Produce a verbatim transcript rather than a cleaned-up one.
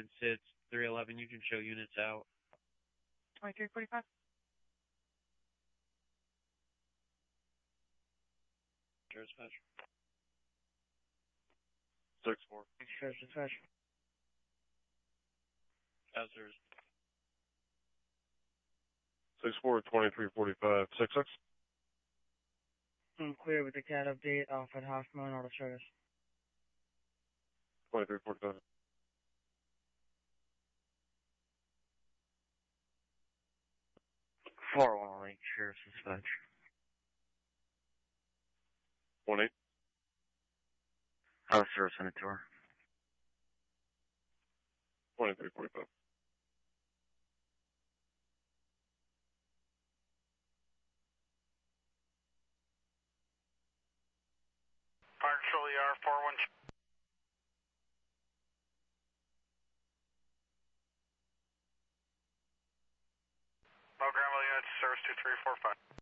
and S I Ds, three eleven, you can show units out. twenty-three forty-five. Dispatch. six four. Dispatch, dispatch. Hazards. six four, twenty-three forty-five. six six. I'm clear with the C A D update off at Hoffman Auto Service. twenty-three forty-five. four one eight, Sheriff's Dispatch. one eight. Auto Service on the tour. twenty-three forty-five. Fire Control E R four one. Low Granville units, service two three four five.